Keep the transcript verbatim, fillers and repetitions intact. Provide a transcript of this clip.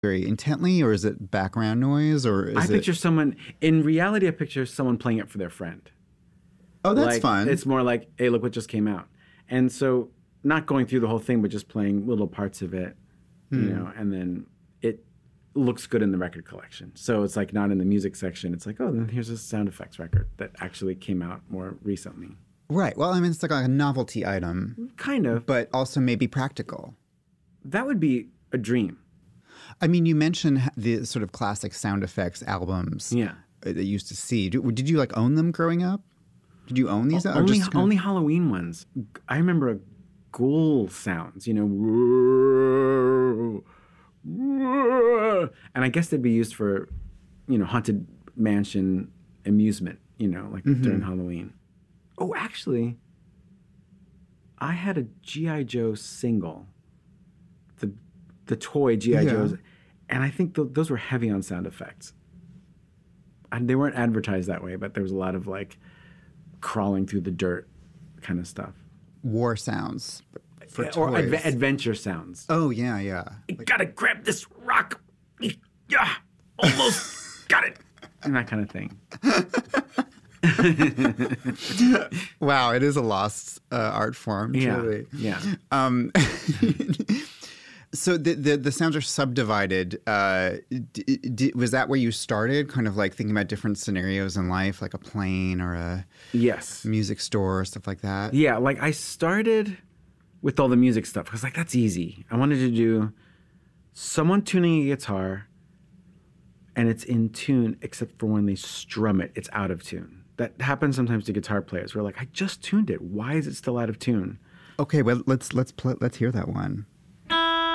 very intently, or is it background noise, or is I it... picture someone, in reality, I picture someone playing it for their friend. Oh, that's like, fun. It's more like, hey, look what just came out. And so not going through the whole thing, but just playing little parts of it, Hmm. you know, and then it looks good in the record collection. So it's like not in the music section. It's like, oh, then here's a sound effects record that actually came out more recently. Right. Well, I mean, it's like a novelty item. Kind of. But also maybe practical. That would be a dream. I mean, you mentioned the sort of classic sound effects albums Yeah. that you used to see. Did you, like, own them growing up? Did you own these? O- or only just kind of- only Halloween ones. I remember ghoul sounds, you know. And I guess they'd be used for, you know, haunted mansion amusement, you know, like Mm-hmm. during Halloween. Oh, actually, I had a G I. Joe single, the the toy G I. Yeah. Joes, and I think th- those were heavy on sound effects. And they weren't advertised that way, but there was a lot of like crawling through the dirt kind of stuff. War sounds for Or toys. adve- adventure sounds. Oh, yeah, yeah. I gotta grab this rock. Yeah, almost got it. And that kind of thing. Wow, it is a lost uh, art form, Yeah, truly. yeah. Um, so the, the the sounds are subdivided. Uh, d- d- was that where you started, kind of like thinking about different scenarios in life, like a plane or a Yes. music store, stuff like that? Yeah, like I started with all the music stuff because like that's easy. I wanted to do someone tuning a guitar and it's in tune except for when they strum it, it's out of tune. That happens sometimes to guitar players. We're like, I just tuned it. Why is it still out of tune? Okay, well let's let's pl- let's hear that one.